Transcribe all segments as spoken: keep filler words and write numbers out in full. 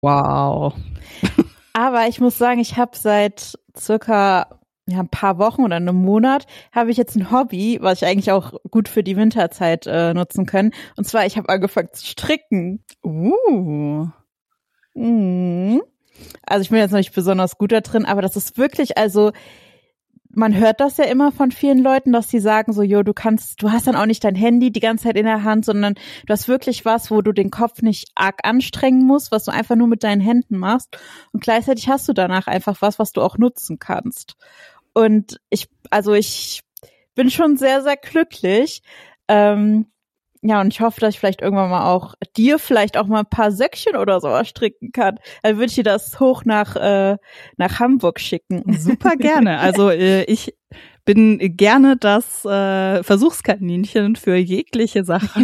Wow. Aber ich muss sagen, ich habe seit circa ja, ein paar Wochen oder einem Monat habe ich jetzt ein Hobby, was ich eigentlich auch gut für die Winterzeit äh, nutzen kann. Und zwar, ich habe angefangen zu stricken. Uh. Mhm. Also ich bin jetzt noch nicht besonders gut da drin, aber das ist wirklich, also man hört das ja immer von vielen Leuten, dass sie sagen so, jo, du kannst, du hast dann auch nicht dein Handy die ganze Zeit in der Hand, sondern du hast wirklich was, wo du den Kopf nicht arg anstrengen musst, was du einfach nur mit deinen Händen machst. Und gleichzeitig hast du danach einfach was, was du auch nutzen kannst. Und ich, also ich bin schon sehr, sehr glücklich. Ähm, ja, und ich hoffe, dass ich vielleicht irgendwann mal auch dir vielleicht auch mal ein paar Söckchen oder sowas stricken kann. Dann würde ich dir das hoch nach äh, nach Hamburg schicken. Super gerne. Also äh, ich bin gerne das äh, Versuchskaninchen für jegliche Sache.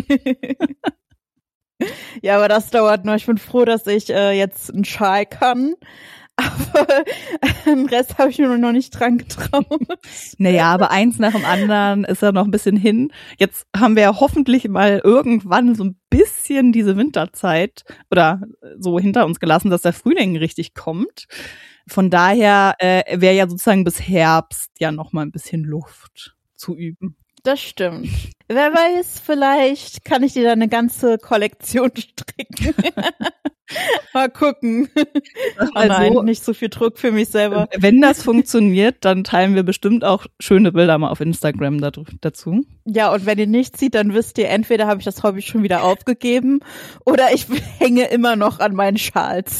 Ja, aber das dauert noch. Ich bin froh, dass ich äh, jetzt einen Schal kann. Aber den Rest habe ich mir noch nicht dran getraut. Naja, aber eins nach dem anderen ist ja noch ein bisschen hin. Jetzt haben wir ja hoffentlich mal irgendwann so ein bisschen diese Winterzeit oder so hinter uns gelassen, dass der Frühling richtig kommt. Von daher äh, wäre ja sozusagen bis Herbst ja noch mal ein bisschen Luft zu üben. Das stimmt. Wer weiß, vielleicht kann ich dir da eine ganze Kollektion stricken. Mal gucken. Oh nein, also, nicht so viel Druck für mich selber. Wenn das funktioniert, dann teilen wir bestimmt auch schöne Bilder mal auf Instagram dazu. Ja, und wenn ihr nichts seht, dann wisst ihr, entweder habe ich das Hobby schon wieder aufgegeben oder ich hänge immer noch an meinen Schals.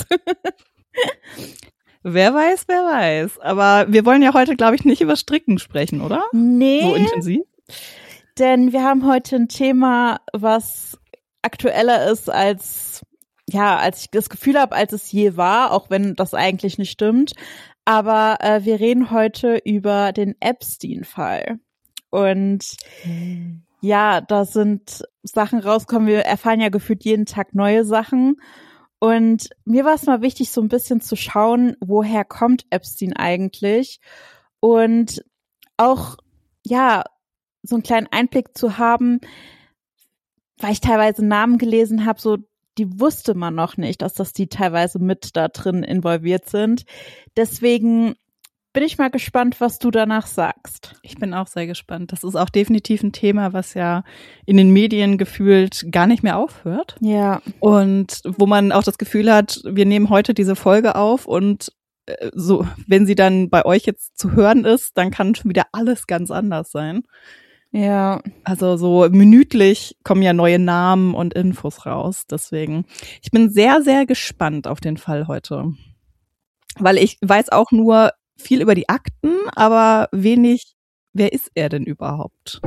Wer weiß, wer weiß. Aber wir wollen ja heute, glaube ich, nicht über Stricken sprechen, oder? Nee. So intensiv. Denn wir haben heute ein Thema, was aktueller ist als, ja, als ich das Gefühl habe, als es je war, auch wenn das eigentlich nicht stimmt. Aber äh, wir reden heute über den Epstein-Fall. Und mhm. ja, da sind Sachen rausgekommen. Wir erfahren ja gefühlt jeden Tag neue Sachen. Und mir war es mal wichtig, so ein bisschen zu schauen, woher kommt Epstein eigentlich? Und auch, ja, so einen kleinen Einblick zu haben, weil ich teilweise Namen gelesen habe, so die wusste man noch nicht, dass das die teilweise mit da drin involviert sind. Deswegen bin ich mal gespannt, was du danach sagst. Ich bin auch sehr gespannt. Das ist auch definitiv ein Thema, was ja in den Medien gefühlt gar nicht mehr aufhört. Ja. Und wo man auch das Gefühl hat, wir nehmen heute diese Folge auf und so, wenn sie dann bei euch jetzt zu hören ist, dann kann schon wieder alles ganz anders sein. Ja. Also so minütlich kommen ja neue Namen und Infos raus. Deswegen, ich bin sehr, sehr gespannt auf den Fall heute. Weil ich weiß auch nur viel über die Akten, aber wenig, wer ist er denn überhaupt?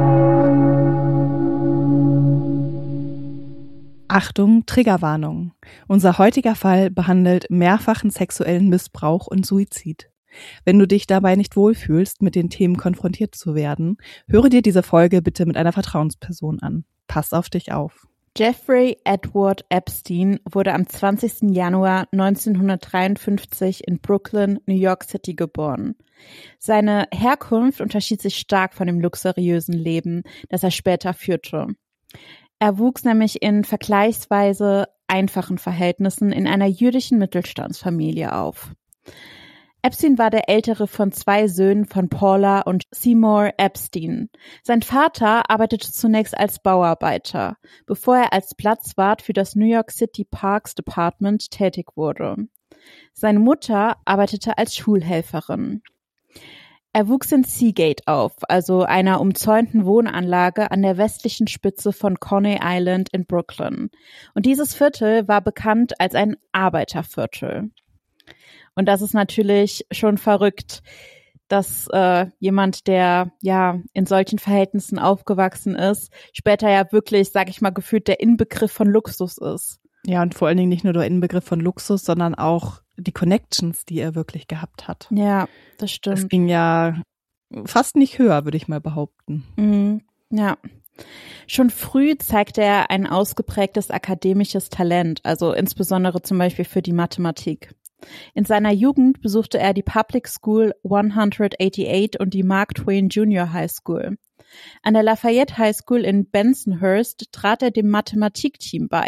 Achtung, Triggerwarnung. Unser heutiger Fall behandelt mehrfachen sexuellen Missbrauch und Suizid. Wenn du dich dabei nicht wohlfühlst, mit den Themen konfrontiert zu werden, höre dir diese Folge bitte mit einer Vertrauensperson an. Pass auf dich auf. Jeffrey Edward Epstein wurde am zwanzigsten Januar neunzehnhundertdreiundfünfzig in Brooklyn, New York City geboren. Seine Herkunft unterschied sich stark von dem luxuriösen Leben, das er später führte. Er wuchs nämlich in vergleichsweise einfachen Verhältnissen in einer jüdischen Mittelstandsfamilie auf. Epstein war der ältere von zwei Söhnen von Paula und Seymour Epstein. Sein Vater arbeitete zunächst als Bauarbeiter, bevor er als Platzwart für das New York City Parks Department tätig wurde. Seine Mutter arbeitete als Schulhelferin. Er wuchs in Seagate auf, also einer umzäunten Wohnanlage an der westlichen Spitze von Coney Island in Brooklyn. Und dieses Viertel war bekannt als ein Arbeiterviertel. Und das ist natürlich schon verrückt, dass äh, jemand, der ja in solchen Verhältnissen aufgewachsen ist, später ja wirklich, sag ich mal, gefühlt der Inbegriff von Luxus ist. Ja, und vor allen Dingen nicht nur der Inbegriff von Luxus, sondern auch die Connections, die er wirklich gehabt hat. Ja, das stimmt. Es ging ja fast nicht höher, würde ich mal behaupten. Mhm, ja. Schon früh zeigte er ein ausgeprägtes akademisches Talent, also insbesondere zum Beispiel für die Mathematik. In seiner Jugend besuchte er die Public School hundertachtundachtzig und die Mark Twain Junior High School. An der Lafayette High School in Bensonhurst trat er dem Mathematikteam bei.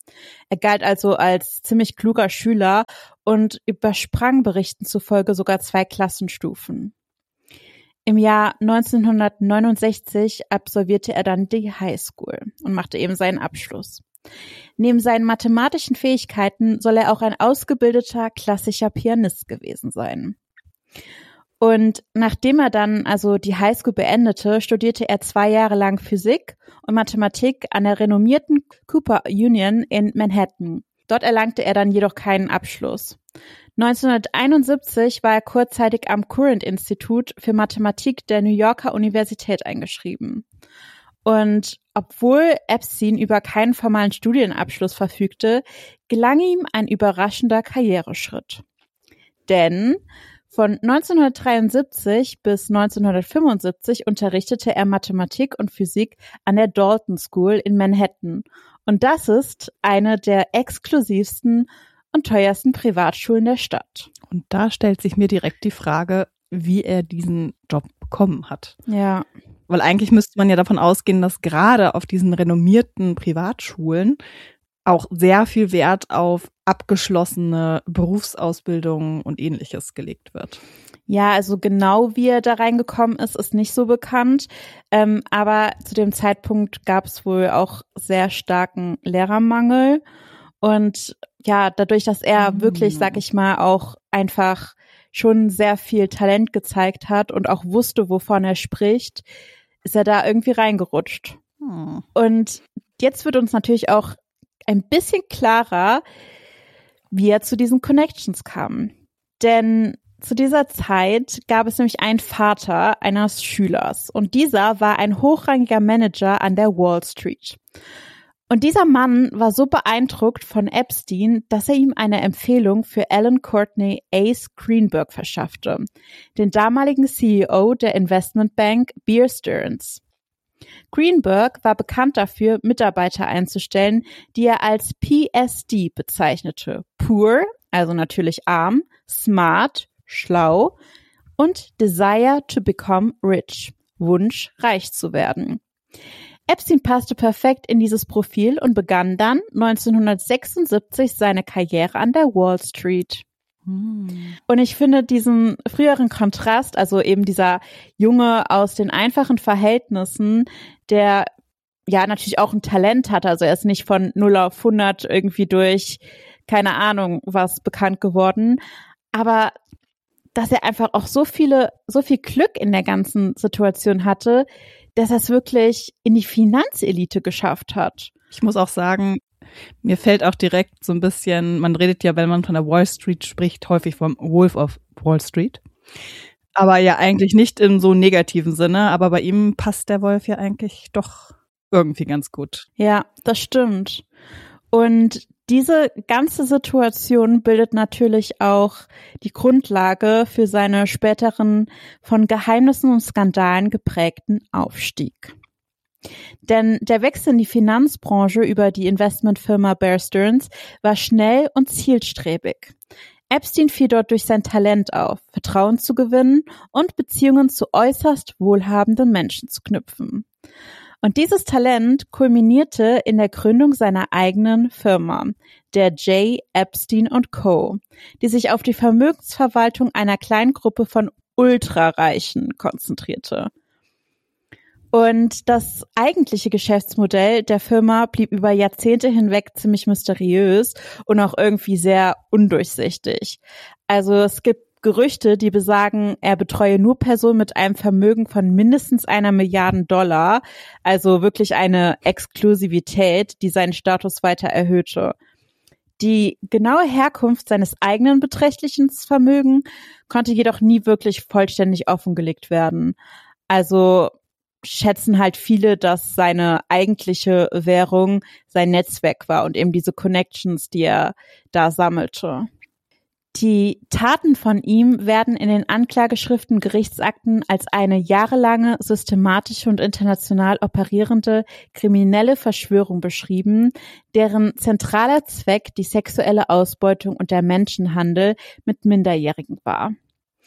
Er galt also als ziemlich kluger Schüler und übersprang Berichten zufolge sogar zwei Klassenstufen. Im Jahr neunzehnhundertneunundsechzig absolvierte er dann die Highschool und machte eben seinen Abschluss. Neben seinen mathematischen Fähigkeiten soll er auch ein ausgebildeter klassischer Pianist gewesen sein. Und nachdem er dann also die Highschool beendete, studierte er zwei Jahre lang Physik und Mathematik an der renommierten Cooper Union in Manhattan. Dort erlangte er dann jedoch keinen Abschluss. neunzehnhunderteinundsiebzig war er kurzzeitig am Courant-Institut für Mathematik der New Yorker Universität eingeschrieben. Und obwohl Epstein über keinen formalen Studienabschluss verfügte, gelang ihm ein überraschender Karriereschritt. Denn von neunzehnhundertdreiundsiebzig bis neunzehnhundertfünfundsiebzig unterrichtete er Mathematik und Physik an der Dalton School in Manhattan. Und das ist eine der exklusivsten und teuersten Privatschulen der Stadt. Und da stellt sich mir direkt die Frage, wie er diesen Job bekommen hat. Ja. Weil eigentlich müsste man ja davon ausgehen, dass gerade auf diesen renommierten Privatschulen auch sehr viel Wert auf abgeschlossene Berufsausbildung und Ähnliches gelegt wird. Ja, also genau wie er da reingekommen ist, ist nicht so bekannt. Ähm, aber zu dem Zeitpunkt gab es wohl auch sehr starken Lehrermangel. Und ja, dadurch, dass er mhm. wirklich, sag ich mal, auch einfach schon sehr viel Talent gezeigt hat und auch wusste, wovon er spricht, ist er da irgendwie reingerutscht. Mhm. Und jetzt wird uns natürlich auch ein bisschen klarer, wie er zu diesen Connections kam. Denn zu dieser Zeit gab es nämlich einen Vater eines Schülers und dieser war ein hochrangiger Manager an der Wall Street. Und dieser Mann war so beeindruckt von Epstein, dass er ihm eine Empfehlung für Alan Courtney Ace Greenberg verschaffte, den damaligen C E O der Investmentbank Bear Stearns. Greenberg war bekannt dafür, Mitarbeiter einzustellen, die er als P S D bezeichnete. Poor, also natürlich arm, smart, schlau und desire to become rich, Wunsch, reich zu werden. Epstein passte perfekt in dieses Profil und begann dann neunzehnhundertsechsundsiebzig seine Karriere an der Wall Street. Und ich finde diesen früheren Kontrast, also eben dieser Junge aus den einfachen Verhältnissen, der ja natürlich auch ein Talent hat, also er ist nicht von null auf hundert irgendwie durch, keine Ahnung, was bekannt geworden, aber dass er einfach auch so viele, so viel Glück in der ganzen Situation hatte, dass er es wirklich in die Finanzelite geschafft hat. Ich muss auch sagen, mir fällt auch direkt so ein bisschen, man redet ja, wenn man von der Wall Street spricht, häufig vom Wolf of Wall Street. Aber ja eigentlich nicht im so negativen Sinne, aber bei ihm passt der Wolf ja eigentlich doch irgendwie ganz gut. Ja, das stimmt. Und diese ganze Situation bildet natürlich auch die Grundlage für seine späteren von Geheimnissen und Skandalen geprägten Aufstieg. Denn der Wechsel in die Finanzbranche über die Investmentfirma Bear Stearns war schnell und zielstrebig. Epstein fiel dort durch sein Talent auf, Vertrauen zu gewinnen und Beziehungen zu äußerst wohlhabenden Menschen zu knüpfen. Und dieses Talent kulminierte in der Gründung seiner eigenen Firma, der J. Epstein and Co., die sich auf die Vermögensverwaltung einer kleinen Gruppe von Ultrareichen konzentrierte. Und das eigentliche Geschäftsmodell der Firma blieb über Jahrzehnte hinweg ziemlich mysteriös und auch irgendwie sehr undurchsichtig. Also es gibt Gerüchte, die besagen, er betreue nur Personen mit einem Vermögen von mindestens einer Milliarde Dollar, also wirklich eine Exklusivität, die seinen Status weiter erhöhte. Die genaue Herkunft seines eigenen beträchtlichen Vermögens konnte jedoch nie wirklich vollständig offengelegt werden. Also schätzen halt viele, dass seine eigentliche Währung sein Netzwerk war und eben diese Connections, die er da sammelte. Die Taten von ihm werden in den Anklageschriften, Gerichtsakten als eine jahrelange systematische und international operierende kriminelle Verschwörung beschrieben, deren zentraler Zweck die sexuelle Ausbeutung und der Menschenhandel mit Minderjährigen war.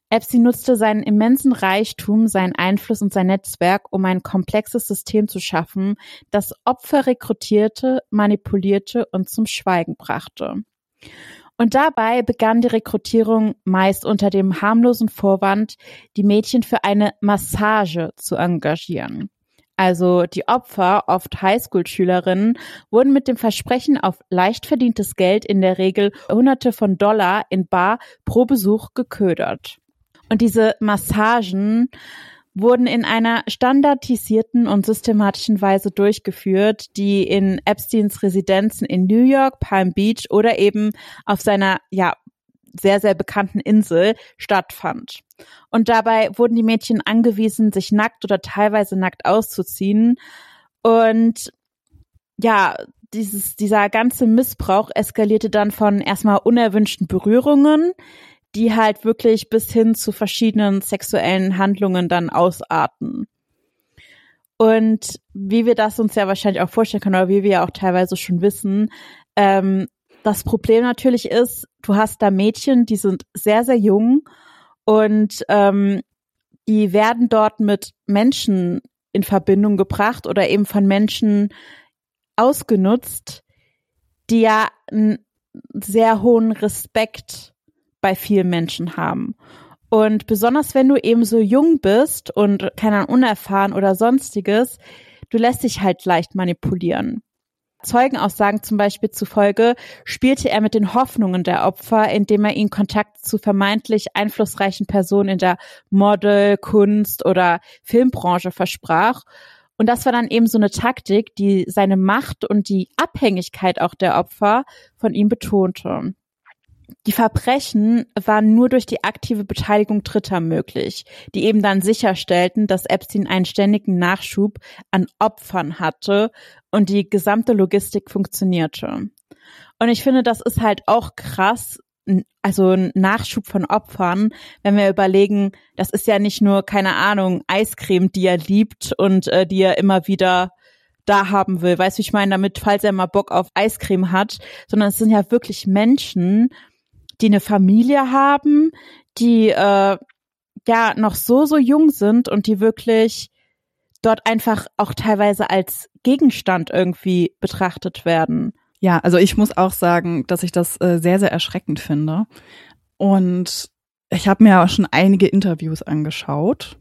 Epstein nutzte seinen immensen Reichtum, seinen Einfluss und sein Netzwerk, um ein komplexes System zu schaffen, das Opfer rekrutierte, manipulierte und zum Schweigen brachte. Und dabei begann die Rekrutierung meist unter dem harmlosen Vorwand, die Mädchen für eine Massage zu engagieren. Also die Opfer, oft Highschool-Schülerinnen, wurden mit dem Versprechen auf leicht verdientes Geld, in der Regel Hunderte von Dollar in bar pro Besuch, geködert. Und diese Massagen wurden in einer standardisierten und systematischen Weise durchgeführt, die in Epsteins Residenzen in New York, Palm Beach oder eben auf seiner, ja, sehr, sehr bekannten Insel stattfand. Und dabei wurden die Mädchen angewiesen, sich nackt oder teilweise nackt auszuziehen. Und ja, dieses, dieser ganze Missbrauch eskalierte dann von erstmal unerwünschten Berührungen, die halt wirklich bis hin zu verschiedenen sexuellen Handlungen dann ausarten. Und wie wir das uns ja wahrscheinlich auch vorstellen können, oder wie wir ja auch teilweise schon wissen, ähm, das Problem natürlich ist, du hast da Mädchen, die sind sehr, sehr jung und ähm, die werden dort mit Menschen in Verbindung gebracht oder eben von Menschen ausgenutzt, die ja einen sehr hohen Respekt bei vielen Menschen haben. Und besonders wenn du eben so jung bist und keine Ahnung, unerfahren oder sonstiges, du lässt dich halt leicht manipulieren. Zeugenaussagen zum Beispiel zufolge spielte er mit den Hoffnungen der Opfer, indem er ihnen Kontakt zu vermeintlich einflussreichen Personen in der Model-, Kunst- oder Filmbranche versprach. Und das war dann eben so eine Taktik, die seine Macht und die Abhängigkeit auch der Opfer von ihm betonte. Die Verbrechen waren nur durch die aktive Beteiligung Dritter möglich, die eben dann sicherstellten, dass Epstein einen ständigen Nachschub an Opfern hatte und die gesamte Logistik funktionierte. Und ich finde, das ist halt auch krass, also ein Nachschub von Opfern, wenn wir überlegen, das ist ja nicht nur, keine Ahnung, Eiscreme, die er liebt und äh, die er immer wieder da haben will. Weißt du, ich meine, damit, falls er mal Bock auf Eiscreme hat, sondern es sind ja wirklich Menschen, die eine Familie haben, die äh, ja noch so, so jung sind und die wirklich dort einfach auch teilweise als Gegenstand irgendwie betrachtet werden. Ja, also ich muss auch sagen, dass ich das äh, sehr, sehr erschreckend finde. Und ich habe mir auch schon einige Interviews angeschaut.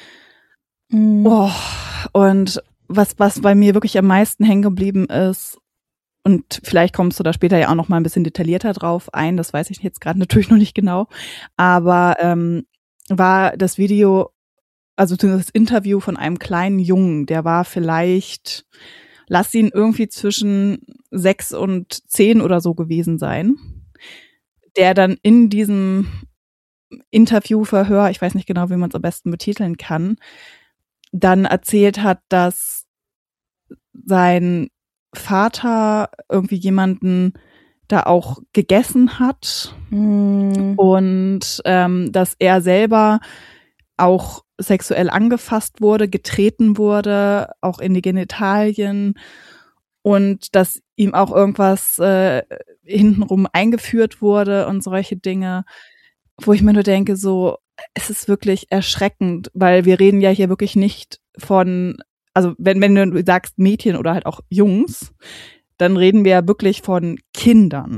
Mhm. Oh, und was, was bei mir wirklich am meisten hängen geblieben ist, und vielleicht kommst du da später ja auch noch mal ein bisschen detaillierter drauf ein, das weiß ich jetzt gerade natürlich noch nicht genau, aber ähm, war das Video, also das Interview von einem kleinen Jungen, der war vielleicht, lass ihn irgendwie zwischen sechs und zehn oder so gewesen sein, der dann in diesem Interviewverhör, ich weiß nicht genau, wie man es am besten betiteln kann, dann erzählt hat, dass sein Vater irgendwie jemanden da auch gegessen hat mm. und ähm, dass er selber auch sexuell angefasst wurde, getreten wurde, auch in die Genitalien und dass ihm auch irgendwas äh, hintenrum eingeführt wurde und solche Dinge, wo ich mir nur denke, so, es ist wirklich erschreckend, weil wir reden ja hier wirklich nicht von, also wenn, wenn du sagst Mädchen oder halt auch Jungs, dann reden wir ja wirklich von Kindern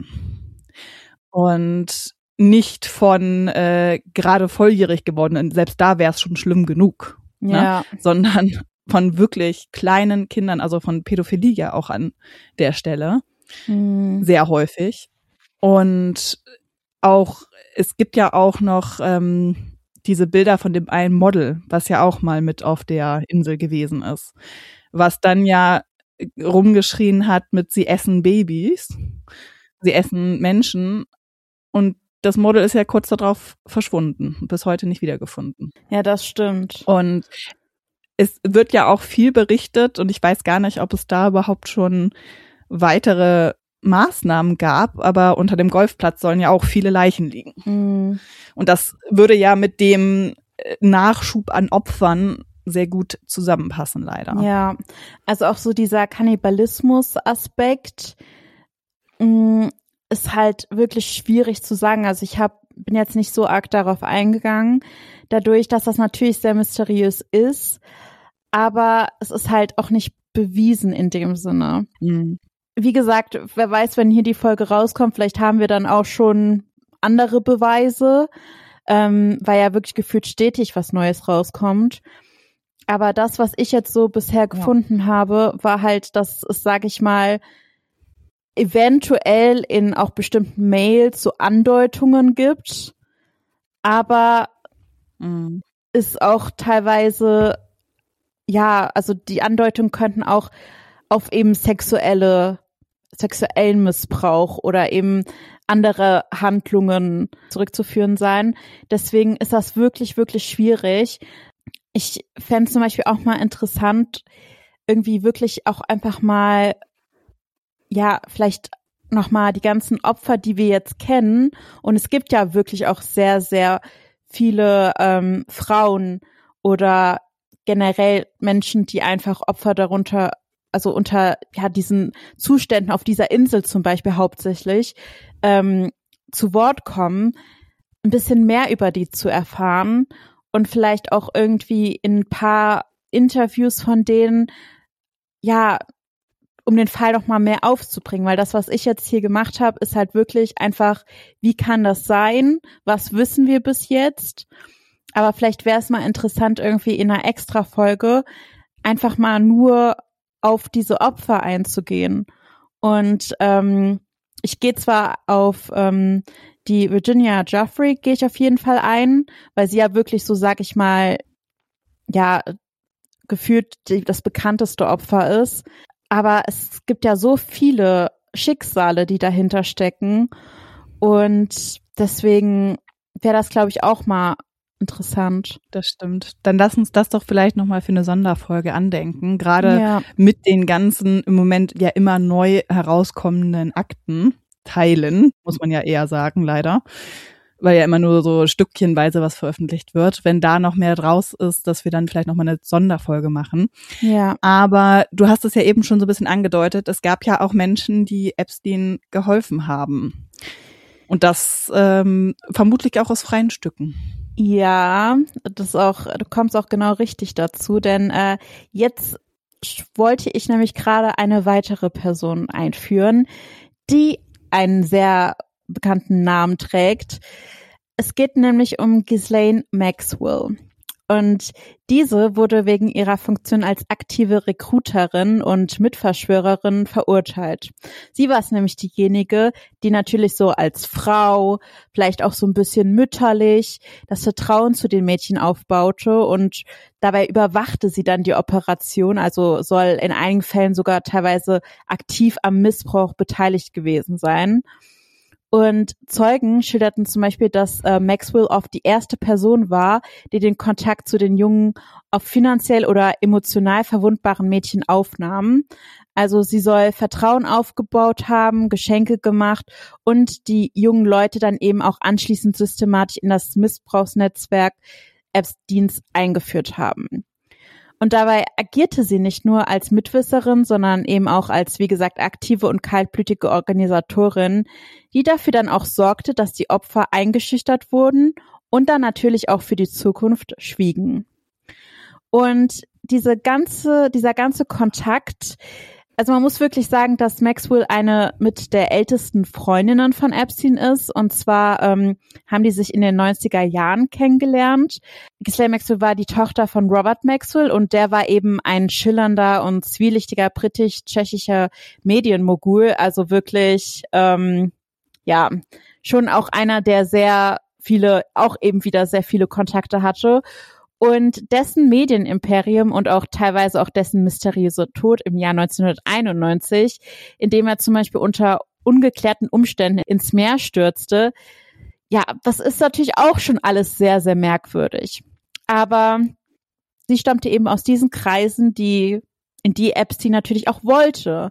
und nicht von äh, gerade volljährig gewordenen, selbst da wäre es schon schlimm genug, ja. ne? Sondern von wirklich kleinen Kindern, also von Pädophilie ja auch an der Stelle, mhm. sehr häufig. Und auch, es gibt ja auch noch ähm, diese Bilder von dem einen Model, was ja auch mal mit auf der Insel gewesen ist, was dann ja rumgeschrien hat mit sie essen Babys, sie essen Menschen und das Model ist ja kurz darauf verschwunden, bis heute nicht wiedergefunden. Ja, das stimmt. Und es wird ja auch viel berichtet und ich weiß gar nicht, ob es da überhaupt schon weitere Maßnahmen gab, aber unter dem Golfplatz sollen ja auch viele Leichen liegen. Mhm. Und das würde ja mit dem Nachschub an Opfern sehr gut zusammenpassen, leider. Ja, also auch so dieser Kannibalismus-Aspekt mh, ist halt wirklich schwierig zu sagen. Also ich habe bin jetzt nicht so arg darauf eingegangen, dadurch, dass das natürlich sehr mysteriös ist, aber es ist halt auch nicht bewiesen in dem Sinne. Mhm. Wie gesagt, wer weiß, wenn hier die Folge rauskommt, vielleicht haben wir dann auch schon andere Beweise, ähm, weil ja wirklich gefühlt stetig was Neues rauskommt. Aber das, was ich jetzt so bisher gefunden ja. habe, war halt, dass es, sage ich mal, eventuell in auch bestimmten Mails so Andeutungen gibt, aber mhm. ist auch teilweise, ja, also die Andeutungen könnten auch auf eben sexuelle, sexuellen Missbrauch oder eben andere Handlungen zurückzuführen sein. Deswegen ist das wirklich, wirklich schwierig. Ich fände es zum Beispiel auch mal interessant, irgendwie wirklich auch einfach mal, ja, vielleicht nochmal die ganzen Opfer, die wir jetzt kennen. Und es gibt ja wirklich auch sehr, sehr viele ähm, Frauen oder generell Menschen, die einfach Opfer darunter, also unter ja diesen Zuständen auf dieser Insel zum Beispiel hauptsächlich, ähm, zu Wort kommen, ein bisschen mehr über die zu erfahren und vielleicht auch irgendwie in ein paar Interviews von denen, ja, um den Fall noch mal mehr aufzubringen, weil das, was ich jetzt hier gemacht habe, ist halt wirklich einfach, wie kann das sein? Was wissen wir bis jetzt? Aber vielleicht wäre es mal interessant, irgendwie in einer Extra-Folge einfach mal nur auf diese Opfer einzugehen. Und ähm, ich gehe zwar auf ähm, die Virginia Giuffre, gehe ich auf jeden Fall ein, weil sie ja wirklich so, sag ich mal, ja, gefühlt die, das bekannteste Opfer ist. Aber es gibt ja so viele Schicksale, die dahinter stecken. Und deswegen wäre das, glaube ich, auch mal interessant. Das stimmt. Dann lass uns das doch vielleicht nochmal für eine Sonderfolge andenken. Gerade ja. mit den ganzen im Moment ja immer neu herauskommenden Akten teilen, muss man ja eher sagen, leider. Weil ja immer nur so stückchenweise was veröffentlicht wird. Wenn da noch mehr draus ist, dass wir dann vielleicht nochmal eine Sonderfolge machen. Ja. Aber du hast es ja eben schon so ein bisschen angedeutet, es gab ja auch Menschen, die Epstein geholfen haben. Und das ähm, vermutlich auch aus freien Stücken. Ja, das auch, du kommst auch genau richtig dazu, denn äh, jetzt wollte ich nämlich gerade eine weitere Person einführen, die einen sehr bekannten Namen trägt. Es geht nämlich um Ghislaine Maxwell. Und diese wurde wegen ihrer Funktion als aktive Recruiterin und Mitverschwörerin verurteilt. Sie war es nämlich diejenige, die natürlich so als Frau, vielleicht auch so ein bisschen mütterlich, das Vertrauen zu den Mädchen aufbaute und dabei überwachte sie dann die Operation, also soll in einigen Fällen sogar teilweise aktiv am Missbrauch beteiligt gewesen sein. Und Zeugen schilderten zum Beispiel, dass äh, Maxwell oft die erste Person war, die den Kontakt zu den jungen, oft finanziell oder emotional verwundbaren Mädchen aufnahm. Also sie soll Vertrauen aufgebaut haben, Geschenke gemacht und die jungen Leute dann eben auch anschließend systematisch in das Missbrauchsnetzwerk Epsteins eingeführt haben. Und dabei agierte sie nicht nur als Mitwisserin, sondern eben auch als, wie gesagt, aktive und kaltblütige Organisatorin, die dafür dann auch sorgte, dass die Opfer eingeschüchtert wurden und dann natürlich auch für die Zukunft schwiegen. Und diese ganze, dieser ganze Kontakt, also man muss wirklich sagen, dass Maxwell eine mit der ältesten Freundinnen von Epstein ist. Und zwar ähm, haben die sich in den neunziger Jahren kennengelernt. Ghislaine Maxwell war die Tochter von Robert Maxwell und der war eben ein schillernder und zwielichtiger britisch-tschechischer Medienmogul. Also wirklich, ähm, ja, schon auch einer, der sehr viele, auch eben wieder sehr viele Kontakte hatte. Und dessen Medienimperium und auch teilweise auch dessen mysteriöser Tod im Jahr neunzehnhunderteinundneunzig, in dem er zum Beispiel unter ungeklärten Umständen ins Meer stürzte, ja, das ist natürlich auch schon alles sehr, sehr merkwürdig. Aber sie stammte eben aus diesen Kreisen, die, in die Epstein natürlich auch wollte.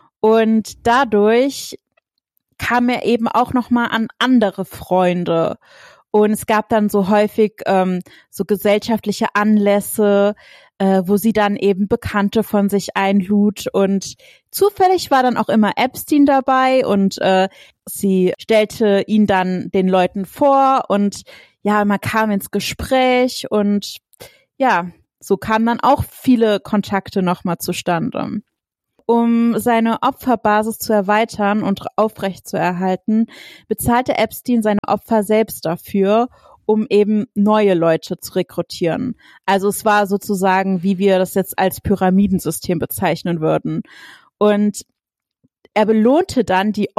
Und dadurch kam er eben auch nochmal an andere Freunde. Und es gab dann so häufig ähm, so gesellschaftliche Anlässe, äh, wo sie dann eben Bekannte von sich einlud und zufällig war dann auch immer Epstein dabei und äh, sie stellte ihn dann den Leuten vor und ja, man kam ins Gespräch und ja, so kamen dann auch viele Kontakte nochmal zustande. Um seine Opferbasis zu erweitern und aufrechtzuerhalten, bezahlte Epstein seine Opfer selbst dafür, um eben neue Leute zu rekrutieren. Also es war sozusagen, wie wir das jetzt als Pyramidensystem bezeichnen würden. Und er belohnte dann die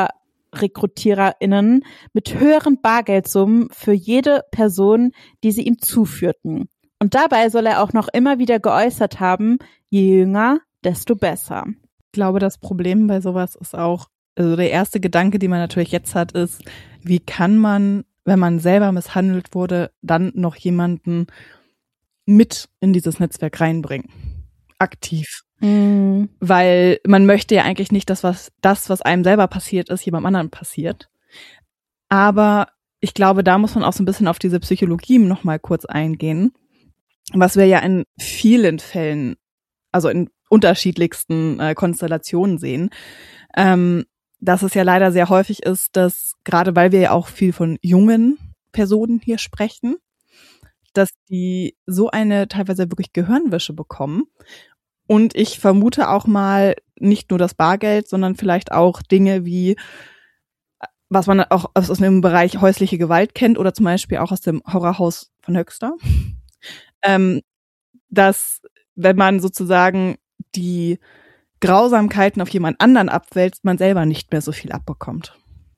OpferrekrutiererInnen mit höheren Bargeldsummen für jede Person, die sie ihm zuführten. Und dabei soll er auch noch immer wieder geäußert haben, je jünger, desto besser. Ich glaube, das Problem bei sowas ist auch, also der erste Gedanke, den man natürlich jetzt hat, ist, wie kann man, wenn man selber misshandelt wurde, dann noch jemanden mit in dieses Netzwerk reinbringen? Aktiv. Mhm. Weil man möchte ja eigentlich nicht, dass was, das, was einem selber passiert ist, jemandem anderen passiert. Aber ich glaube, da muss man auch so ein bisschen auf diese Psychologie noch mal kurz eingehen, was wir ja in vielen Fällen, also in unterschiedlichsten äh, Konstellationen sehen, ähm, dass es ja leider sehr häufig ist, dass gerade weil wir ja auch viel von jungen Personen hier sprechen, dass die so eine teilweise wirklich Gehirnwäsche bekommen. Und ich vermute auch mal nicht nur das Bargeld, sondern vielleicht auch Dinge wie, was man auch aus, aus dem Bereich häusliche Gewalt kennt oder zum Beispiel auch aus dem Horrorhaus von Höxter, ähm, dass wenn man sozusagen die Grausamkeiten auf jemand anderen abwälzt, man selber nicht mehr so viel abbekommt.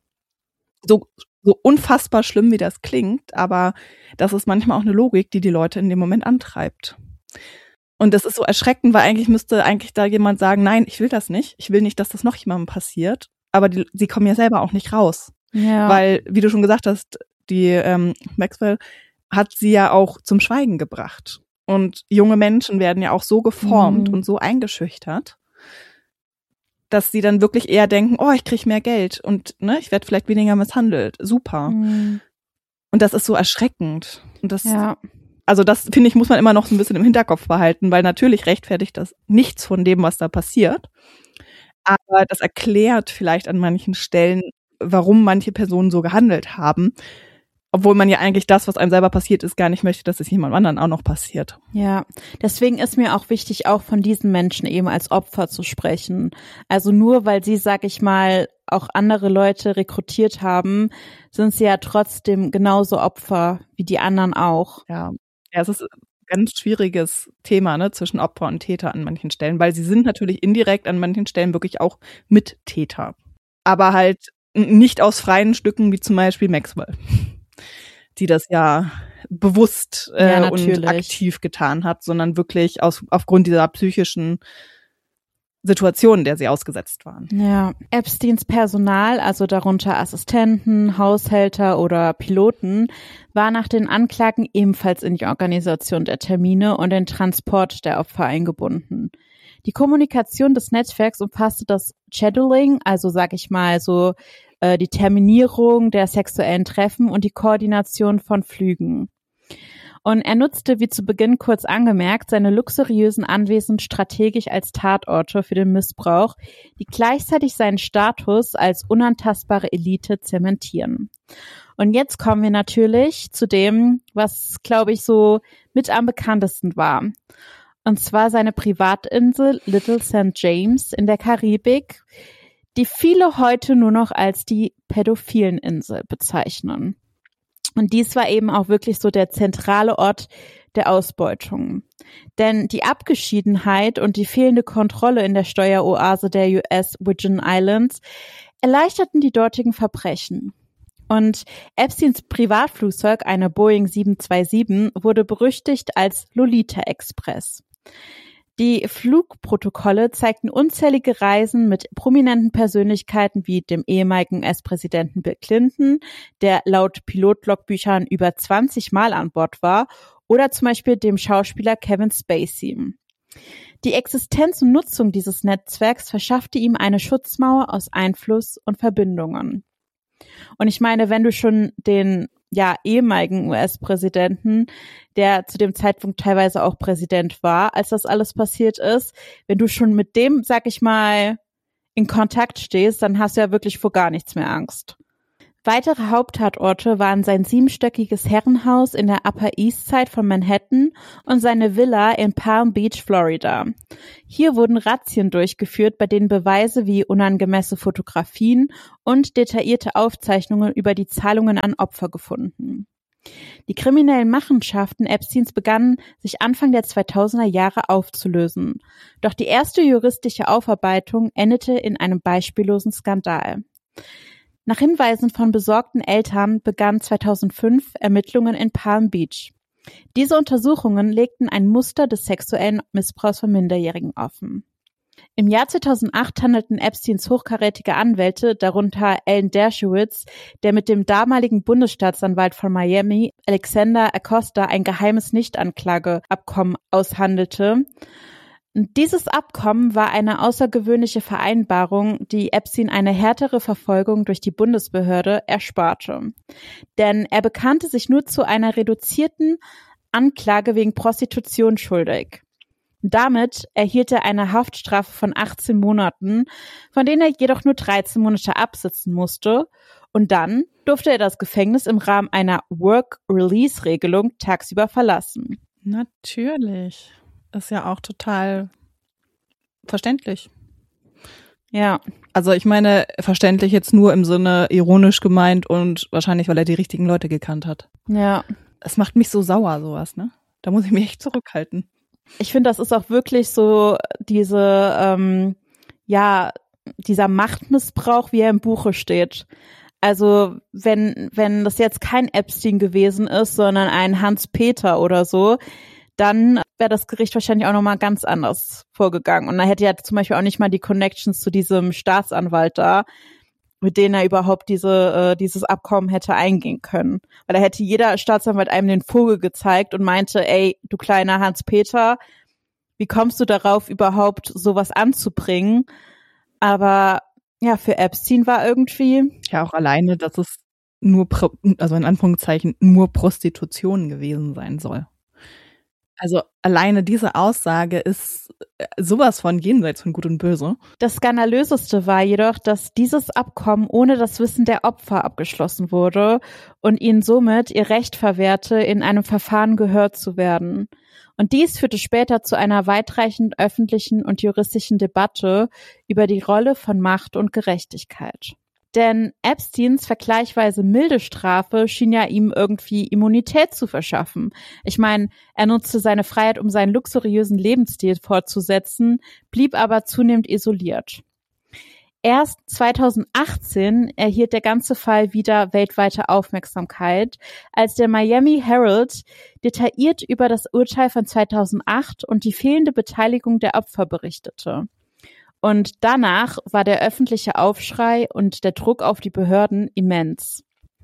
So, so unfassbar schlimm, wie das klingt, aber das ist manchmal auch eine Logik, die die Leute in dem Moment antreibt. Und das ist so erschreckend, weil eigentlich müsste eigentlich da jemand sagen, nein, ich will das nicht. Ich will nicht, dass das noch jemandem passiert. Aber die, sie kommen ja selber auch nicht raus. Ja. Weil, wie du schon gesagt hast, die ähm, Maxwell hat sie ja auch zum Schweigen gebracht. Und junge Menschen werden ja auch so geformt Mhm. und so eingeschüchtert, dass sie dann wirklich eher denken, oh, ich kriege mehr Geld und ne, ich werde vielleicht weniger misshandelt. Super. Mhm. Und das ist so erschreckend. Und das, Ja. also das, finde ich, muss man immer noch so ein bisschen im Hinterkopf behalten, weil natürlich rechtfertigt das nichts von dem, was da passiert. Aber das erklärt vielleicht an manchen Stellen, warum manche Personen so gehandelt haben. Obwohl man ja eigentlich das, was einem selber passiert ist, gar nicht möchte, dass es jemand anderen auch noch passiert. Ja, deswegen ist mir auch wichtig, auch von diesen Menschen eben als Opfer zu sprechen. Also nur weil sie, sag ich mal, auch andere Leute rekrutiert haben, sind sie ja trotzdem genauso Opfer wie die anderen auch. Ja, ja, es ist ein ganz schwieriges Thema, ne, zwischen Opfer und Täter an manchen Stellen, weil sie sind natürlich indirekt an manchen Stellen wirklich auch Mittäter. Aber halt nicht aus freien Stücken, wie zum Beispiel Maxwell, die das ja bewusst äh, Ja, und natürlich. aktiv getan hat, sondern wirklich aus, aufgrund dieser psychischen Situation, der sie ausgesetzt waren. Ja, Epsteins Personal, also darunter Assistenten, Haushälter oder Piloten, war nach den Anklagen ebenfalls in die Organisation der Termine und den Transport der Opfer eingebunden. Die Kommunikation des Netzwerks umfasste das Scheduling, also sag ich mal so äh, die Terminierung der sexuellen Treffen und die Koordination von Flügen. Und er nutzte, wie zu Beginn kurz angemerkt, seine luxuriösen Anwesen strategisch als Tatorte für den Missbrauch, die gleichzeitig seinen Status als unantastbare Elite zementieren. Und jetzt kommen wir natürlich zu dem, was, glaube ich, so mit am bekanntesten war. Und zwar seine Privatinsel Little Saint James in der Karibik, die viele heute nur noch als die pädophilen Insel bezeichnen. Und dies war eben auch wirklich so der zentrale Ort der Ausbeutung. Denn die Abgeschiedenheit und die fehlende Kontrolle in der Steueroase der U S Virgin Islands erleichterten die dortigen Verbrechen. Und Epsteins Privatflugzeug, eine Boeing sieben zwei sieben, wurde berüchtigt als Lolita Express. Die Flugprotokolle zeigten unzählige Reisen mit prominenten Persönlichkeiten wie dem ehemaligen U S-Präsidenten Bill Clinton, der laut Pilotlogbüchern über zwanzig Mal an Bord war, oder zum Beispiel dem Schauspieler Kevin Spacey. Die Existenz und Nutzung dieses Netzwerks verschaffte ihm eine Schutzmauer aus Einfluss und Verbindungen. Und ich meine, wenn du schon den ja ehemaligen U S-Präsidenten, der zu dem Zeitpunkt teilweise auch Präsident war, als das alles passiert ist, wenn du schon mit dem, sag ich mal, in Kontakt stehst, dann hast du ja wirklich vor gar nichts mehr Angst. Weitere Haupttatorte waren sein siebenstöckiges Herrenhaus in der Upper East Side von Manhattan und seine Villa in Palm Beach, Florida. Hier wurden Razzien durchgeführt, bei denen Beweise wie unangemessene Fotografien und detaillierte Aufzeichnungen über die Zahlungen an Opfer gefunden. Die kriminellen Machenschaften Epsteins begannen sich Anfang der zweitausender Jahre aufzulösen. Doch die erste juristische Aufarbeitung endete in einem beispiellosen Skandal. Nach Hinweisen von besorgten Eltern begannen zweitausendfünf Ermittlungen in Palm Beach. Diese Untersuchungen legten ein Muster des sexuellen Missbrauchs von Minderjährigen offen. Im Jahr zweitausendacht handelten Epsteins hochkarätige Anwälte, darunter Alan Dershowitz, der mit dem damaligen Bundesstaatsanwalt von Miami, Alexander Acosta, ein geheimes Nichtanklageabkommen aushandelte. Dieses Abkommen war eine außergewöhnliche Vereinbarung, die Epstein eine härtere Verfolgung durch die Bundesbehörde ersparte. Denn er bekannte sich nur zu einer reduzierten Anklage wegen Prostitution schuldig. Damit erhielt er eine Haftstrafe von achtzehn Monaten, von denen er jedoch nur dreizehn Monate absitzen musste. Und dann durfte er das Gefängnis im Rahmen einer Work-Release-Regelung tagsüber verlassen. Natürlich. Ist ja auch total verständlich. Ja. Also ich meine, verständlich jetzt nur im Sinne ironisch gemeint und wahrscheinlich, weil er die richtigen Leute gekannt hat. Ja. Es macht mich so sauer, sowas, ne? Da muss ich mich echt zurückhalten. Ich finde, das ist auch wirklich so diese, ähm, ja, dieser Machtmissbrauch, wie er im Buche steht. Also wenn, wenn das jetzt kein Epstein gewesen ist, sondern ein Hans-Peter oder so, dann wäre das Gericht wahrscheinlich auch nochmal ganz anders vorgegangen. Und da hätte er zum Beispiel auch nicht mal die Connections zu diesem Staatsanwalt da, mit denen er überhaupt diese äh, dieses Abkommen hätte eingehen können. Weil da hätte jeder Staatsanwalt einem den Vogel gezeigt und meinte, ey, du kleiner Hans-Peter, wie kommst du darauf, überhaupt sowas anzubringen? Aber ja, für Epstein war irgendwie... Ja, auch alleine, dass es nur, also in Anführungszeichen, nur Prostitution gewesen sein soll. Also alleine diese Aussage ist sowas von jenseits von Gut und Böse. Das Skandalöseste war jedoch, dass dieses Abkommen ohne das Wissen der Opfer abgeschlossen wurde und ihnen somit ihr Recht verwehrte, in einem Verfahren gehört zu werden. Und dies führte später zu einer weitreichend öffentlichen und juristischen Debatte über die Rolle von Macht und Gerechtigkeit. Denn Epsteins vergleichsweise milde Strafe schien ja ihm irgendwie Immunität zu verschaffen. Ich meine, er nutzte seine Freiheit, um seinen luxuriösen Lebensstil fortzusetzen, blieb aber zunehmend isoliert. Erst zweitausendachtzehn erhielt der ganze Fall wieder weltweite Aufmerksamkeit, als der Miami Herald detailliert über das Urteil von zweitausendacht und die fehlende Beteiligung der Opfer berichtete. Und danach war der öffentliche Aufschrei und der Druck auf die Behörden immens.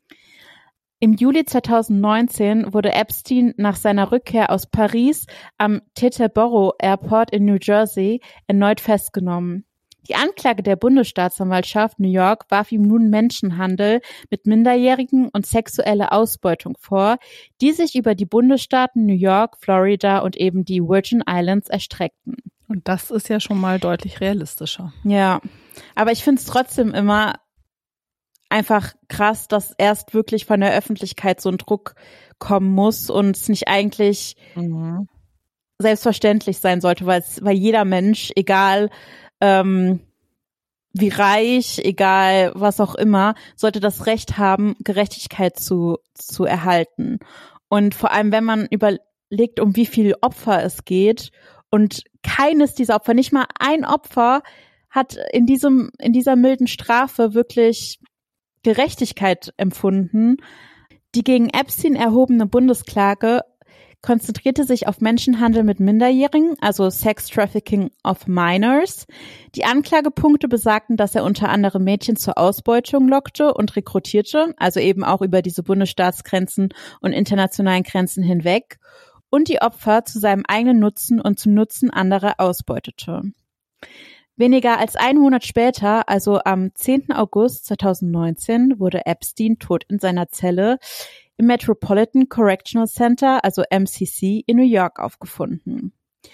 Im Juli zweitausendneunzehn wurde Epstein nach seiner Rückkehr aus Paris am Teterboro Airport in New Jersey erneut festgenommen. Die Anklage der Bundesstaatsanwaltschaft New York warf ihm nun Menschenhandel mit Minderjährigen und sexuelle Ausbeutung vor, die sich über die Bundesstaaten New York, Florida und eben die Virgin Islands erstreckten. Und das ist ja schon mal deutlich realistischer. Ja, aber ich finde es trotzdem immer einfach krass, dass erst wirklich von der Öffentlichkeit so ein Druck kommen muss und es nicht eigentlich mhm. selbstverständlich sein sollte, weil es, weil jeder Mensch, egal ähm, wie reich, egal was auch immer, sollte das Recht haben, Gerechtigkeit zu zu erhalten. Und vor allem, wenn man überlegt, um wie viel Opfer es geht. Und keines dieser Opfer, nicht mal ein Opfer, hat in diesem, in dieser milden Strafe wirklich Gerechtigkeit empfunden. Die gegen Epstein erhobene Bundesklage konzentrierte sich auf Menschenhandel mit Minderjährigen, also Sex Trafficking of Minors. Die Anklagepunkte besagten, dass er unter anderem Mädchen zur Ausbeutung lockte und rekrutierte, also eben auch über diese Bundesstaatsgrenzen und internationalen Grenzen hinweg, und die Opfer zu seinem eigenen Nutzen und zum Nutzen anderer ausbeutete. Weniger als einen Monat später, also am zehnten August zweitausendneunzehn, wurde Epstein tot in seiner Zelle im Metropolitan Correctional Center, also M C C, in New York aufgefunden.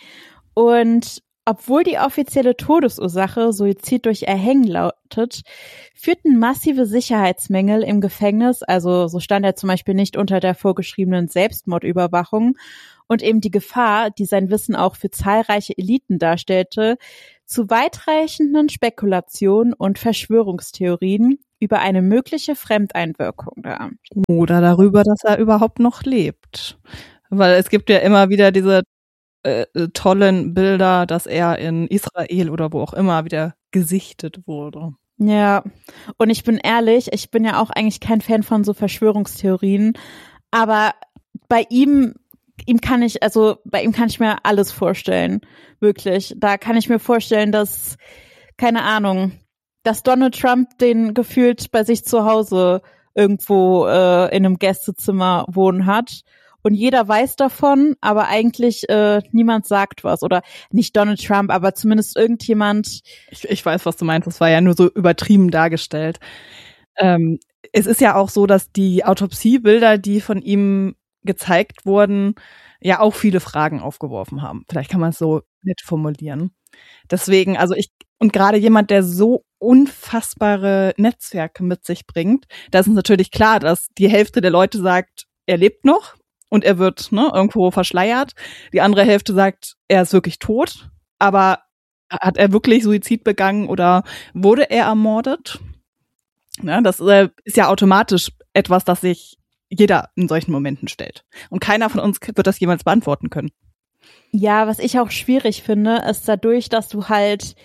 Und obwohl die offizielle Todesursache Suizid durch Erhängen lautet, führten massive Sicherheitsmängel im Gefängnis, also so stand er zum Beispiel nicht unter der vorgeschriebenen Selbstmordüberwachung und eben die Gefahr, die sein Wissen auch für zahlreiche Eliten darstellte, zu weitreichenden Spekulationen und Verschwörungstheorien über eine mögliche Fremdeinwirkung da. Oder darüber, dass er überhaupt noch lebt. Weil es gibt ja immer wieder diese äh, tollen Bilder, dass er in Israel oder wo auch immer wieder gesichtet wurde. Ja, und ich bin ehrlich, ich bin ja auch eigentlich kein Fan von so Verschwörungstheorien, aber bei ihm ihm kann ich, also bei ihm kann ich mir alles vorstellen, wirklich. Da kann ich mir vorstellen, dass, keine Ahnung, dass Donald Trump den gefühlt bei sich zu Hause irgendwo äh, in einem Gästezimmer wohnen hat und jeder weiß davon, aber eigentlich äh, niemand sagt was. Oder nicht Donald Trump, aber zumindest irgendjemand. Ich, ich weiß, was du meinst. Das war ja nur so übertrieben dargestellt. Ähm, es ist ja auch so, dass die Autopsiebilder, die von ihm gezeigt wurden, ja auch viele Fragen aufgeworfen haben. Vielleicht kann man es so nett formulieren. Deswegen, also ich, und gerade jemand, der so unfassbare Netzwerke mit sich bringt, da ist es natürlich klar, dass die Hälfte der Leute sagt, er lebt noch und er wird ne, irgendwo verschleiert. Die andere Hälfte sagt, er ist wirklich tot. Aber hat er wirklich Suizid begangen oder wurde er ermordet? Ja, das äh, ist ja automatisch etwas, das sich jeder in solchen Momenten stellt. Und keiner von uns wird das jemals beantworten können. Ja, was ich auch schwierig finde, ist dadurch, dass du halt,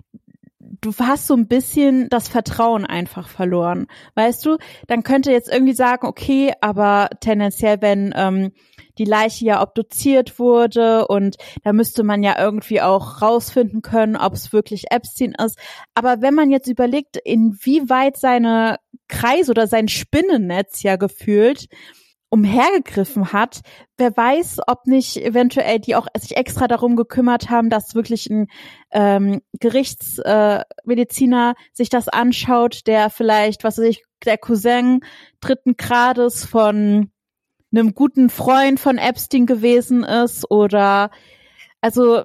du hast so ein bisschen das Vertrauen einfach verloren. Weißt du, dann könnte jetzt irgendwie sagen, okay, aber tendenziell, wenn ähm, die Leiche ja obduziert wurde und da müsste man ja irgendwie auch rausfinden können, ob es wirklich Epstein ist. Aber wenn man jetzt überlegt, inwieweit seine Kreis oder sein Spinnennetz ja gefühlt umhergegriffen hat, wer weiß, ob nicht eventuell die auch sich extra darum gekümmert haben, dass wirklich ein ähm, Gerichtsmediziner äh, sich das anschaut, der vielleicht, was weiß ich, der Cousin dritten Grades von einem guten Freund von Epstein gewesen ist oder also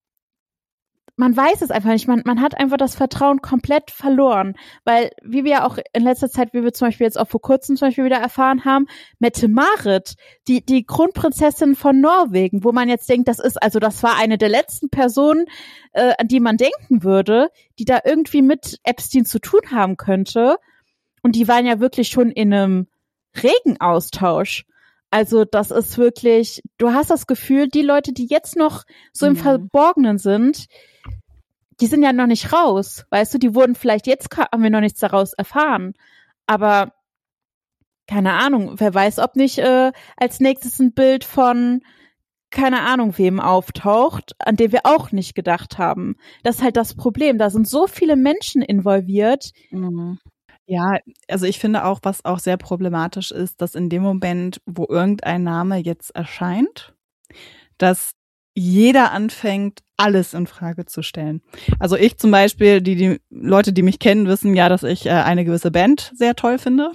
man weiß es einfach nicht. Man, man hat einfach das Vertrauen komplett verloren. Weil, wie wir ja auch in letzter Zeit, wie wir zum Beispiel jetzt auch vor kurzem zum Beispiel wieder erfahren haben, Mette-Marit, die, die Kronprinzessin von Norwegen, wo man jetzt denkt, das ist, also das war eine der letzten Personen, äh, an die man denken würde, die da irgendwie mit Epstein zu tun haben könnte. Und die waren ja wirklich schon in einem regen Austausch. Also das ist wirklich, du hast das Gefühl, die Leute, die jetzt noch so im mhm. Verborgenen sind, die sind ja noch nicht raus, weißt du, die wurden vielleicht, jetzt haben wir noch nichts daraus erfahren, aber keine Ahnung, wer weiß, ob nicht äh, als nächstes ein Bild von keine Ahnung wem auftaucht, an dem wir auch nicht gedacht haben. Das ist halt das Problem, da sind so viele Menschen involviert. Mhm. Ja, also ich finde auch, was auch sehr problematisch ist, dass in dem Moment, wo irgendein Name jetzt erscheint, dass jeder anfängt, alles in Frage zu stellen. Also ich zum Beispiel, die, die Leute, die mich kennen, wissen ja, dass ich äh, eine gewisse Band sehr toll finde.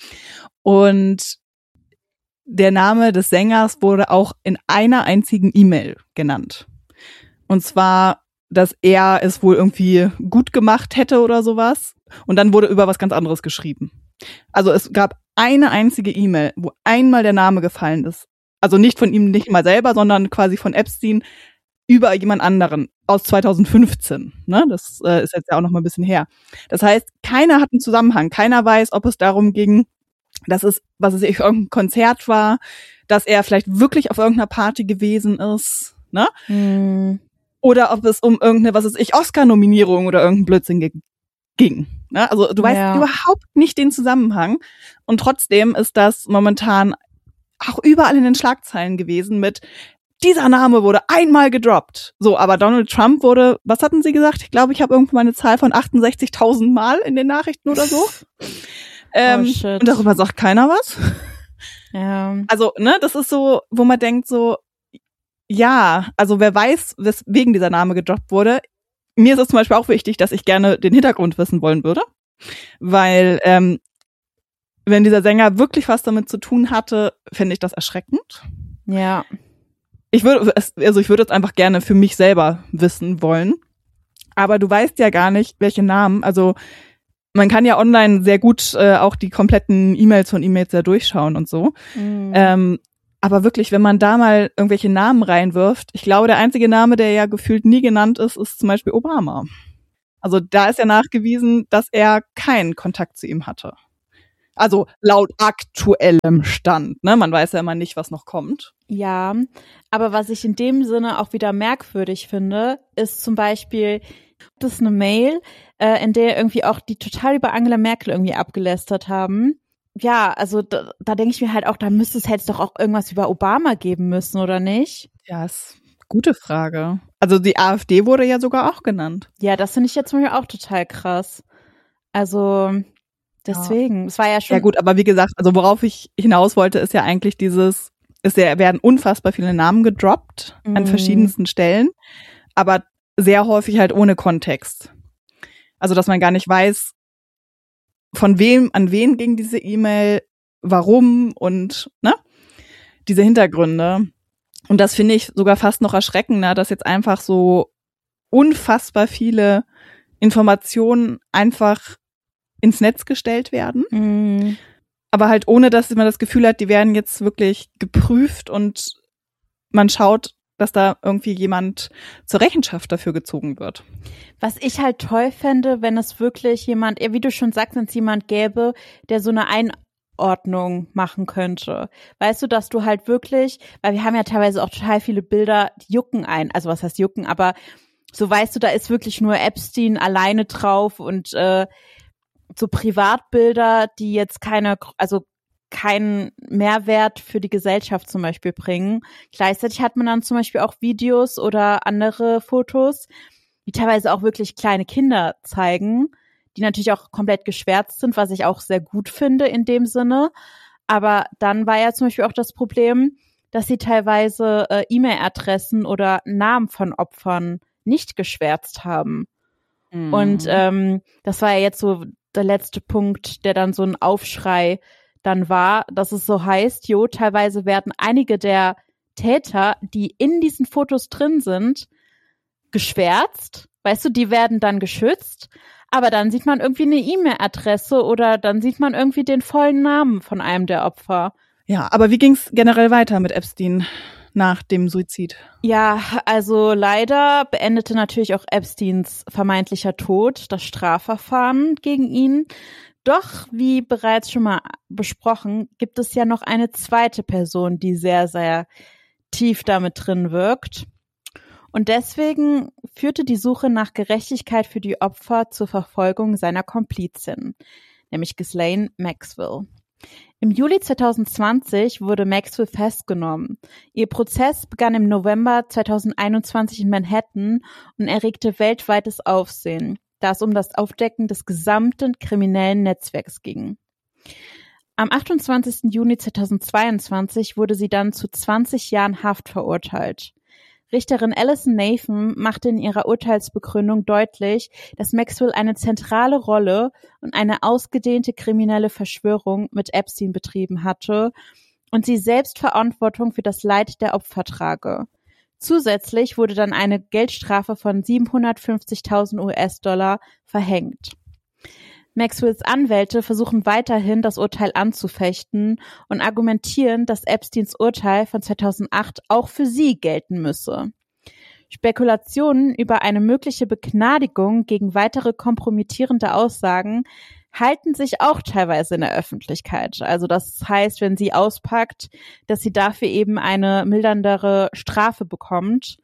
Und der Name des Sängers wurde auch in einer einzigen E-Mail genannt. Und zwar, dass er es wohl irgendwie gut gemacht hätte oder sowas. Und dann wurde über was ganz anderes geschrieben. Also es gab eine einzige E-Mail, wo einmal der Name gefallen ist. Also nicht von ihm, nicht mal selber, sondern quasi von Epstein über jemand anderen aus zweitausendfünfzehn. Ne? Das äh, ist jetzt ja auch noch mal ein bisschen her. Das heißt, keiner hat einen Zusammenhang. Keiner weiß, ob es darum ging, dass es, was es für irgendein Konzert war, dass er vielleicht wirklich auf irgendeiner Party gewesen ist. Ne? Hm. Oder ob es um irgendeine, was weiß ich, Oscar-Nominierung oder irgendein Blödsinn ge- ging. Ne? Also du weißt Ja. überhaupt nicht den Zusammenhang. Und trotzdem ist das momentan auch überall in den Schlagzeilen gewesen mit dieser Name wurde einmal gedroppt. So, aber Donald Trump wurde, was hatten Sie gesagt? Ich glaube, ich habe irgendwo mal eine Zahl von achtundsechzigtausend Mal in den Nachrichten oder so. ähm, oh, shit. Und darüber sagt keiner was. Ja. Also, ne, das ist so, wo man denkt so, ja, also wer weiß, weswegen dieser Name gedroppt wurde. mir ist es zum Beispiel auch wichtig, dass ich gerne den Hintergrund wissen wollen würde, weil ähm, wenn dieser Sänger wirklich was damit zu tun hatte, fände ich das erschreckend. Ja. Ich würde, also ich würde es einfach gerne für mich selber wissen wollen. Aber du weißt ja gar nicht, welche Namen. Also man kann ja online sehr gut äh, auch die kompletten E-Mails von E-Mails ja durchschauen und so. Mhm. Ähm, aber wirklich, wenn man da mal irgendwelche Namen reinwirft, ich glaube, der einzige Name, der ja gefühlt nie genannt ist, ist zum Beispiel Obama. Also da ist ja nachgewiesen, dass er keinen Kontakt zu ihm hatte. Also laut aktuellem Stand, ne? Man weiß ja immer nicht, was noch kommt. Ja, aber was ich in dem Sinne auch wieder merkwürdig finde, ist zum Beispiel, das ist eine Mail, äh, in der irgendwie auch die total über Angela Merkel irgendwie abgelästert haben. Ja, also da, da denke ich mir halt auch, da müsste es jetzt doch auch irgendwas über Obama geben müssen, oder nicht? Ja, ist eine gute Frage. Also die AfD wurde ja sogar auch genannt. Ja, das finde ich jetzt zum Beispiel auch total krass. Also deswegen, es war ja schon. Ja gut, aber wie gesagt, also worauf ich hinaus wollte, ist ja eigentlich dieses, es werden unfassbar viele Namen gedroppt mm. an verschiedensten Stellen, aber sehr häufig halt ohne Kontext. Also dass man gar nicht weiß, von wem, an wen ging diese E-Mail, warum und ne, diese Hintergründe. Und das finde ich sogar fast noch erschreckender, dass jetzt einfach so unfassbar viele Informationen einfach ins Netz gestellt werden. Mhm. Aber halt ohne, dass man das Gefühl hat, die werden jetzt wirklich geprüft und man schaut, dass da irgendwie jemand zur Rechenschaft dafür gezogen wird. Was ich halt toll fände, wenn es wirklich jemand, wie du schon sagst, wenn es jemand gäbe, der so eine Einordnung machen könnte. Weißt du, dass du halt wirklich, weil wir haben ja teilweise auch total viele Bilder, die jucken ein, also was heißt jucken, aber so weißt du, da ist wirklich nur Epstein alleine drauf und äh, so Privatbilder, die jetzt keine, also keinen Mehrwert für die Gesellschaft zum Beispiel bringen. Gleichzeitig hat man dann zum Beispiel auch Videos oder andere Fotos, die teilweise auch wirklich kleine Kinder zeigen, die natürlich auch komplett geschwärzt sind, was ich auch sehr gut finde in dem Sinne. Aber dann war ja zum Beispiel auch das Problem, dass sie teilweise äh, E-Mail-Adressen oder Namen von Opfern nicht geschwärzt haben. Mhm. Und ähm, das war ja jetzt so der letzte Punkt, der dann so ein Aufschrei dann war, dass es so heißt, jo, teilweise werden einige der Täter, die in diesen Fotos drin sind, geschwärzt. Weißt du, die werden dann geschützt, aber dann sieht man irgendwie eine E-Mail-Adresse oder dann sieht man irgendwie den vollen Namen von einem der Opfer. Ja, aber wie ging es generell weiter mit Epstein nach dem Suizid? Ja, also leider beendete natürlich auch Epsteins vermeintlicher Tod das Strafverfahren gegen ihn. Doch, wie bereits schon mal besprochen, gibt es ja noch eine zweite Person, die sehr, sehr tief damit drin wirkt. Und deswegen führte die Suche nach Gerechtigkeit für die Opfer zur Verfolgung seiner Komplizin, nämlich Ghislaine Maxwell. Im Juli zwanzig zwanzig wurde Maxwell festgenommen. Ihr Prozess begann im November zwanzig einundzwanzig in Manhattan und erregte weltweites Aufsehen, da es um das Aufdecken des gesamten kriminellen Netzwerks ging. Am achtundzwanzigsten Juni zweitausendzweiundzwanzig wurde sie dann zu zwanzig Jahren Haft verurteilt. Richterin Alison Nathan machte in ihrer Urteilsbegründung deutlich, dass Maxwell eine zentrale Rolle und eine ausgedehnte kriminelle Verschwörung mit Epstein betrieben hatte und sie selbst Verantwortung für das Leid der Opfer trage. Zusätzlich wurde dann eine Geldstrafe von siebenhundertfünfzigtausend U S-Dollar verhängt. Maxwells Anwälte versuchen weiterhin, das Urteil anzufechten und argumentieren, dass Epsteins Urteil von zweitausendacht auch für sie gelten müsse. Spekulationen über eine mögliche Begnadigung gegen weitere kompromittierende Aussagen halten sich auch teilweise in der Öffentlichkeit. Also das heißt, wenn sie auspackt, dass sie dafür eben eine milderndere Strafe bekommt.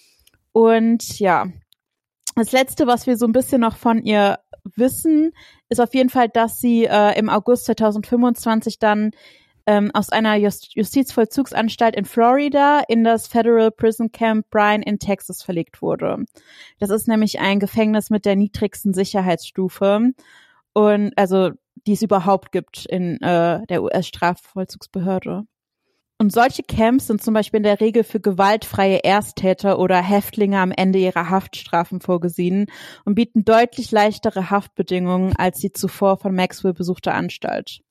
Und ja, das Letzte, was wir so ein bisschen noch von ihr wissen, ist auf jeden Fall, dass sie äh, im August zweitausendfünfundzwanzig dann ähm, aus einer Just- Justizvollzugsanstalt in Florida in das Federal Prison Camp Bryan in Texas verlegt wurde. Das ist nämlich ein Gefängnis mit der niedrigsten Sicherheitsstufe und also die es überhaupt gibt in äh, der U S-Strafvollzugsbehörde. Und solche Camps sind zum Beispiel in der Regel für gewaltfreie Ersttäter oder Häftlinge am Ende ihrer Haftstrafen vorgesehen und bieten deutlich leichtere Haftbedingungen als die zuvor von Maxwell besuchte Anstalt.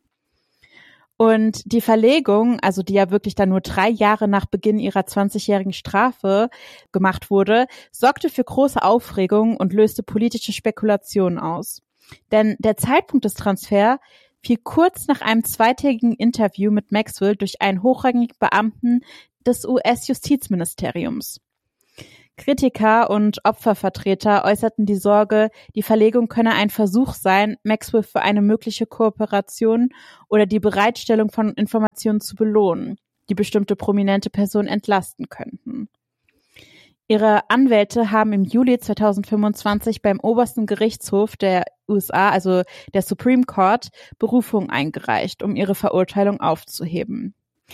Und die Verlegung, also die ja wirklich dann nur drei Jahre nach Beginn ihrer zwanzigjährigen Strafe gemacht wurde, sorgte für große Aufregung und löste politische Spekulationen aus. Denn der Zeitpunkt des Transfers fiel kurz nach einem zweitägigen Interview mit Maxwell durch einen hochrangigen Beamten des U S-Justizministeriums. Kritiker und Opfervertreter äußerten die Sorge, die Verlegung könne ein Versuch sein, Maxwell für eine mögliche Kooperation oder die Bereitstellung von Informationen zu belohnen, die bestimmte prominente Personen entlasten könnten. Ihre Anwälte haben im Juli zweitausendfünfundzwanzig beim obersten Gerichtshof der U S A, also der Supreme Court, Berufung eingereicht, um ihre Verurteilung aufzuheben.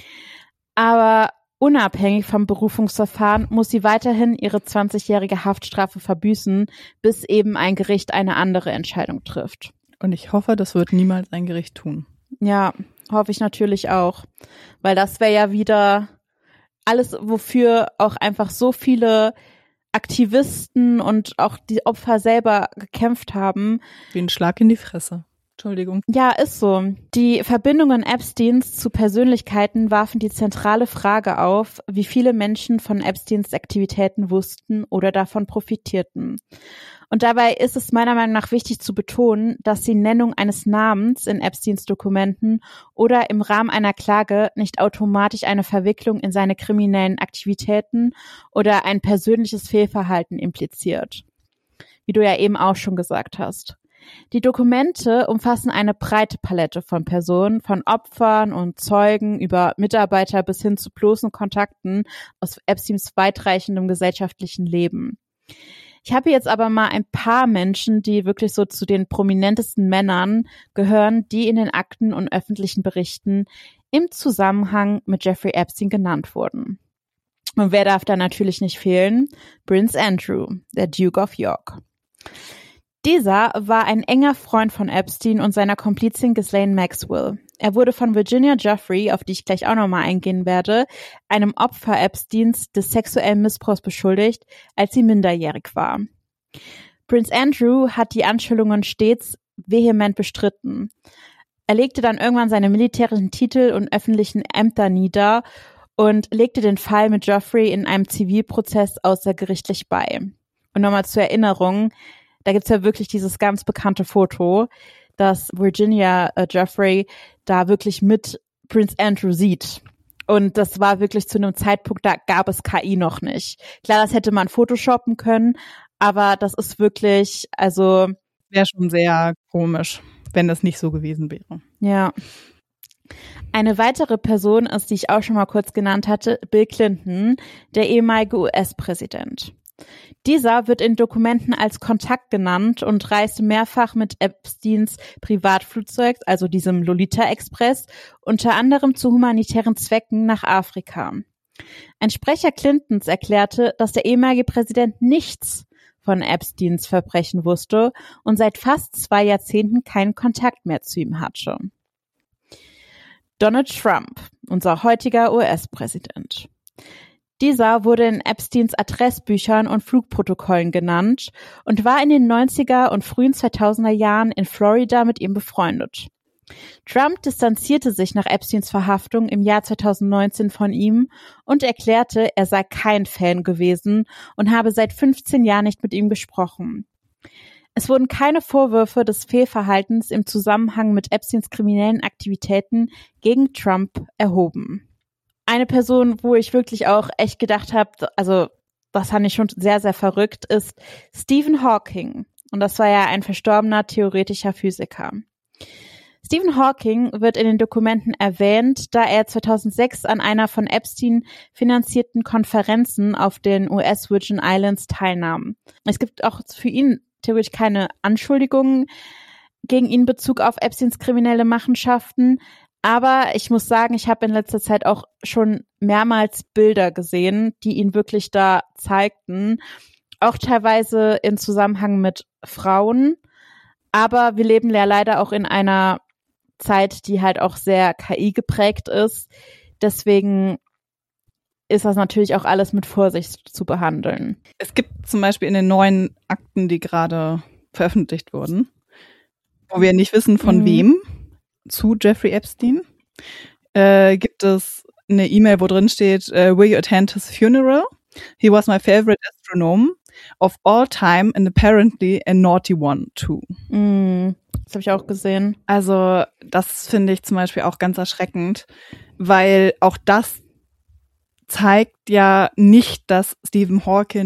Aber unabhängig vom Berufungsverfahren muss sie weiterhin ihre zwanzigjährige Haftstrafe verbüßen, bis eben ein Gericht eine andere Entscheidung trifft. Und ich hoffe, das wird niemals ein Gericht tun. Ja, hoffe ich natürlich auch, weil das wäre ja wieder alles, wofür auch einfach so viele Aktivisten und auch die Opfer selber gekämpft haben. Wie ein Schlag in die Fresse. Entschuldigung. Ja, ist so. Die Verbindungen Epsteins zu Persönlichkeiten warfen die zentrale Frage auf, wie viele Menschen von Epsteins Aktivitäten wussten oder davon profitierten. Und dabei ist es meiner Meinung nach wichtig zu betonen, dass die Nennung eines Namens in Epsteins Dokumenten oder im Rahmen einer Klage nicht automatisch eine Verwicklung in seine kriminellen Aktivitäten oder ein persönliches Fehlverhalten impliziert. Wie du ja eben auch schon gesagt hast. Die Dokumente umfassen eine breite Palette von Personen, von Opfern und Zeugen über Mitarbeiter bis hin zu bloßen Kontakten aus Epsteins weitreichendem gesellschaftlichen Leben. Ich habe jetzt aber mal ein paar Menschen, die wirklich so zu den prominentesten Männern gehören, die in den Akten und öffentlichen Berichten im Zusammenhang mit Jeffrey Epstein genannt wurden. Und wer darf da natürlich nicht fehlen? Prince Andrew, der Duke of York. Dieser war ein enger Freund von Epstein und seiner Komplizin Ghislaine Maxwell. Er wurde von Virginia Giuffre, auf die ich gleich auch nochmal eingehen werde, einem Opfer Epsteins des sexuellen Missbrauchs beschuldigt, als sie minderjährig war. Prince Andrew hat die Anschuldigungen stets vehement bestritten. Er legte dann irgendwann seine militärischen Titel und öffentlichen Ämter nieder und legte den Fall mit Giuffre in einem Zivilprozess außergerichtlich bei. Und nochmal zur Erinnerung, da gibt's ja wirklich dieses ganz bekannte Foto, dass Virginia äh, Giuffre da wirklich mit Prince Andrew sieht. Und das war wirklich zu einem Zeitpunkt, da gab es K I noch nicht. Klar, das hätte man photoshoppen können, aber das ist wirklich, also... Wäre schon sehr komisch, wenn das nicht so gewesen wäre. Ja. Eine weitere Person ist, die ich auch schon mal kurz genannt hatte, Bill Clinton, der ehemalige U S-Präsident. Dieser wird in Dokumenten als Kontakt genannt und reiste mehrfach mit Epsteins Privatflugzeug, also diesem Lolita Express, unter anderem zu humanitären Zwecken nach Afrika. Ein Sprecher Clintons erklärte, dass der ehemalige Präsident nichts von Epsteins Verbrechen wusste und seit fast zwei Jahrzehnten keinen Kontakt mehr zu ihm hatte. Donald Trump, unser heutiger U S-Präsident. Dieser wurde in Epsteins Adressbüchern und Flugprotokollen genannt und war in den neunziger und frühen zweitausender Jahren in Florida mit ihm befreundet. Trump distanzierte sich nach Epsteins Verhaftung im Jahr zweitausendneunzehn von ihm und erklärte, er sei kein Fan gewesen und habe seit fünfzehn Jahren nicht mit ihm gesprochen. Es wurden keine Vorwürfe des Fehlverhaltens im Zusammenhang mit Epsteins kriminellen Aktivitäten gegen Trump erhoben. Eine Person, wo ich wirklich auch echt gedacht habe, also das fand ich schon sehr, sehr verrückt, ist Stephen Hawking. Und das war ja ein verstorbener theoretischer Physiker. Stephen Hawking wird in den Dokumenten erwähnt, da er zweitausendsechs an einer von Epstein finanzierten Konferenzen auf den U S Virgin Islands teilnahm. Es gibt auch für ihn theoretisch keine Anschuldigungen gegen ihn in Bezug auf Epsteins kriminelle Machenschaften. Aber ich muss sagen, ich habe in letzter Zeit auch schon mehrmals Bilder gesehen, die ihn wirklich da zeigten. Auch teilweise in Zusammenhang mit Frauen. Aber wir leben ja leider auch in einer Zeit, die halt auch sehr K I geprägt ist. Deswegen ist das natürlich auch alles mit Vorsicht zu behandeln. Es gibt zum Beispiel in den neuen Akten, die gerade veröffentlicht wurden, wo wir nicht wissen, von mhm. wem, zu Jeffrey Epstein, äh, gibt es eine E-Mail, wo drin steht, uh, will you attend his funeral? He was my favorite astronomer of all time and apparently a naughty one too. Mm, das habe ich auch gesehen. Also das finde ich zum Beispiel auch ganz erschreckend, weil auch das zeigt ja nicht, dass Stephen Hawking